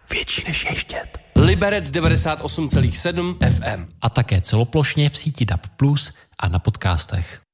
větší než ještět. Liberec 98,7 FM. A také celoplošně v síti DAB+ a na podcastech.